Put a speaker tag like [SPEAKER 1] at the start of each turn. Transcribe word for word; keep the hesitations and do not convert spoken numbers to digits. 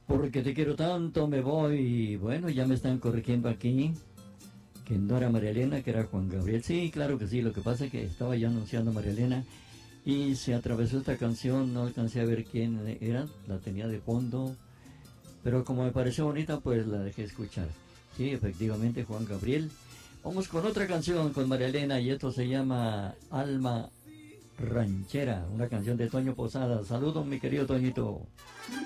[SPEAKER 1] Porque te quiero tanto, me voy. Y bueno, ya me están corrigiendo aquí que no era María Elena, que era Juan Gabriel. Sí, claro que sí, lo que pasa es que estaba yo anunciando a María Elena y se atravesó esta canción, no alcancé a ver quién era, la tenía de fondo, pero como me pareció bonita, pues la dejé escuchar. Sí, efectivamente, Juan Gabriel. Vamos con otra canción con María Elena y esto se llama Alma Ranchera, una canción de Toño Posada. Saludos, mi querido Toñito.